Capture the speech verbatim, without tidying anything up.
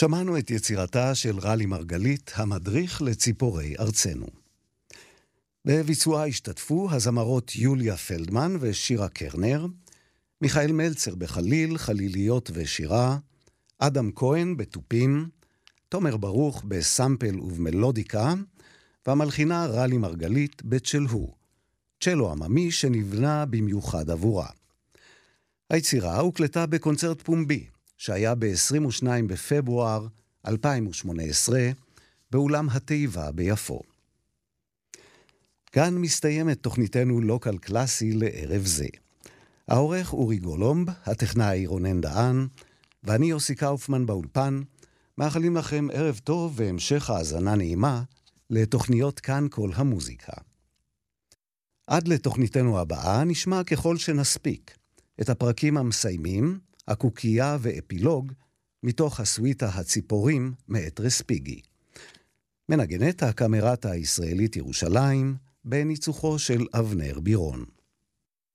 שמענו את יצירתה של רלי מרגלית, המדריך לציפורי ארצנו. בביצועה השתתפו הזמרות יוליה פלדמן ושירה קרנר, מיכאל מלצר בחליל, חליליות ושירה, אדם כהן בתופים, תומר ברוך בסמפל ובמלודיקה, והמלחינה רלי מרגלית בצ'להו, צ'לו עממי שנבנה במיוחד עבורה. היצירה הוקלטה בקונצרט פומבי, שהיה ב-עשרים ושניים בפברואר אלפיים ושמונה עשרה, באולם התיבה ביפו. כאן מסתיימת תוכניתנו לוקל קלאסי לערב זה. העורך אורי גולומב, הטכנאי רונן דהן, ואני יוסי קאופמן באולפן, מאחלים לכם ערב טוב והמשך האזנה נעימה לתוכניות כאן כל המוזיקה. עד לתוכניתנו הבאה נשמע ככל שנספיק את הפרקים המסיימים, הקוקייה ואפילוג, מתוך הסוויטה הציפורים מאת רספיגי. מנגנת הקאמרטה הישראלית ירושלים, בניצוחו של אבנר בירון.